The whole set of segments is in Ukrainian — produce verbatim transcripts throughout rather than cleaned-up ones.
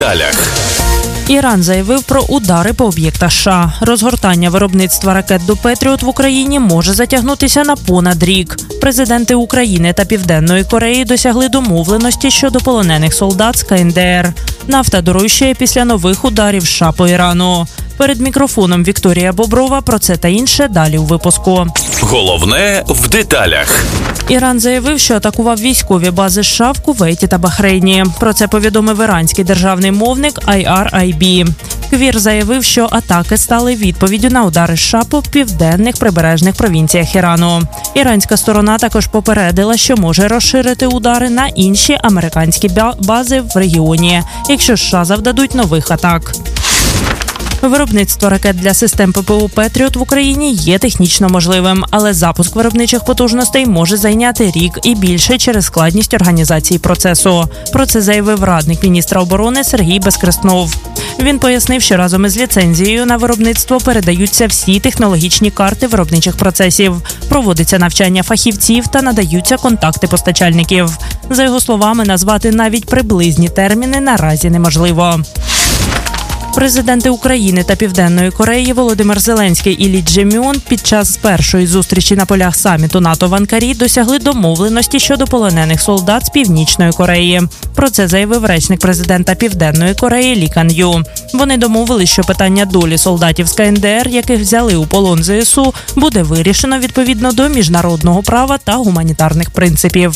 деталях. Іран заявив про удари по об'єктах США. Розгортання виробництва ракет до «Петріот» в Україні може затягнутися на понад рік. Президенти України та Південної Кореї досягли домовленості щодо полонених солдат з Ка Ен Де Ер. Нафта дорожчає після нових ударів США по Ірану. Перед мікрофоном Вікторія Боброва. Про це та інше далі у випуску. Головне в деталях. Іран заявив, що атакував військові бази США в Кувейті та Бахрейні. Про це повідомив іранський державний мовник Ай Ар Ай Бі. Квір заявив, що атаки стали відповіддю на удари США по південних прибережних провінціях Ірану. Іранська сторона також попередила, що може розширити удари на інші американські бази в регіоні, якщо США завдадуть нових атак. Виробництво ракет для систем Пе Пе О «Петріот» в Україні є технічно можливим, але запуск виробничих потужностей може зайняти рік і більше через складність організації процесу. Про це заявив радник міністра оборони Сергій Безкреснов. Він пояснив, що разом із ліцензією на виробництво передаються всі технологічні карти виробничих процесів, проводиться навчання фахівців та надаються контакти постачальників. За його словами, назвати навіть приблизні терміни наразі неможливо. Президенти України та Південної Кореї Володимир Зеленський і Лі Чже Мюн під час першої зустрічі на полях саміту НАТО в Анкарі досягли домовленості щодо полонених солдат з Північної Кореї. Про це заявив речник президента Південної Кореї Лі Кан Ю. Вони домовились, що питання долі солдатів з Ка Ен Де Ер, яких взяли у полон Зе Ес У, буде вирішено відповідно до міжнародного права та гуманітарних принципів.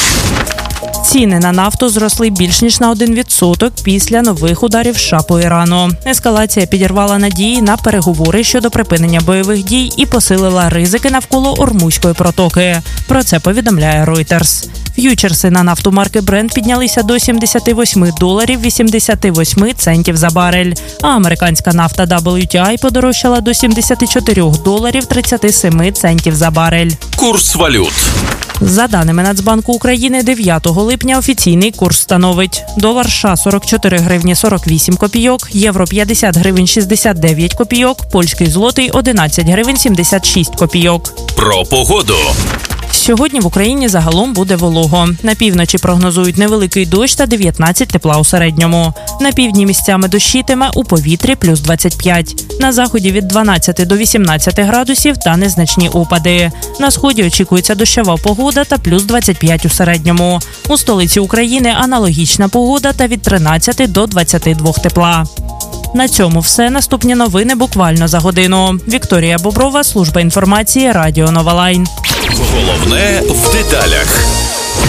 Ціни на нафту зросли більш ніж на один відсоток після нових ударів США по Ірану. Ескалація підірвала надії на переговори щодо припинення бойових дій і посилила ризики навколо Ормузької протоки. Про це повідомляє Reuters. Ф'ючерси на нафту марки Брент піднялися до сімдесят вісім доларів вісімдесят вісім центів за барель, а американська нафта Дабл Ю Ті Ай подорожчала до сімдесят чотири доларів тридцять сім центів за барель. Курс валют. За даними Нацбанку України, дев'ятого липня офіційний курс становить: долар США сорок чотири гривні сорок вісім копійок, євро п'ятдесят гривень шістдесят дев'ять копійок, польський злотий одинадцять гривень сімдесят шість копійок. Про погоду. Сьогодні в Україні загалом буде волого. На півночі прогнозують невеликий дощ та дев'ятнадцять тепла у середньому. На півдні місцями дощитиме, у повітрі плюс двадцять п'ять. На заході від дванадцяти до вісімнадцяти градусів та незначні опади. На сході очікується дощова погода та плюс двадцять п'ять у середньому. У столиці України аналогічна погода та від тринадцяти до двадцяти двох тепла. На цьому все. Наступні новини буквально за годину. Вікторія Боброва, служба інформації, Радіо Нова Лайн. Головне в деталях.